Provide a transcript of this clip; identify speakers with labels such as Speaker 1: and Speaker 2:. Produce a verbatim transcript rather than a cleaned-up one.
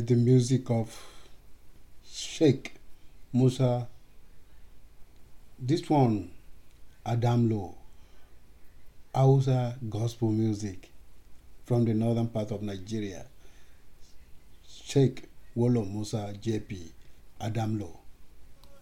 Speaker 1: the music of Sheikh Musa. This one, Adam Low, Hausa gospel music from the northern part of Nigeria. Sheikh Wolo Musa J P, Adam Low.